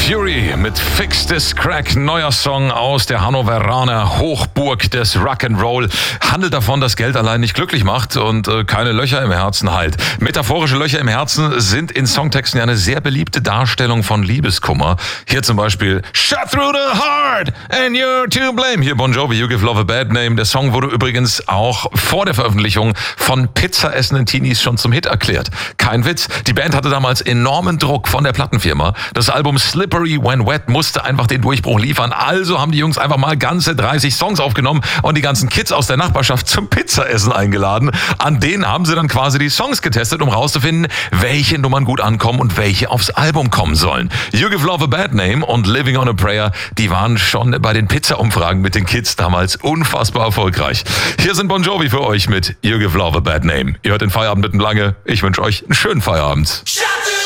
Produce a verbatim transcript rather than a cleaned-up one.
Fury mit Fix This Crack, neuer Song aus der Hannoveraner Hochburg des Rock'n'Roll. Handelt davon, dass Geld allein nicht glücklich macht und äh, keine Löcher im Herzen heilt. Metaphorische Löcher im Herzen sind in Songtexten ja eine sehr beliebte Darstellung von Liebeskummer. Hier zum Beispiel Shut through the heart and you're to blame. Hier Bon Jovi, You Give Love a Bad Name. Der Song wurde übrigens auch vor der Veröffentlichung von Pizza essenden Teenies schon zum Hit erklärt. Kein Witz, die Band hatte damals enormen Druck von der Plattenfirma. Das Album Slippery When Wet musste einfach den Durchbruch liefern. Also haben die Jungs einfach mal ganze dreißig Songs aufgenommen und die ganzen Kids aus der Nachbarschaft zum Pizzaessen eingeladen. An denen haben sie dann quasi die Songs getestet, um rauszufinden, welche Nummern gut ankommen und welche aufs Album kommen sollen. You Give Love a Bad Name und Living on a Prayer, die waren schon bei den Pizza-Umfragen mit den Kids damals unfassbar erfolgreich. Hier sind Bon Jovi für euch mit You Give Love a Bad Name. Ihr hört den Feierabend mitten lange. Ich wünsche euch einen schönen Feierabend.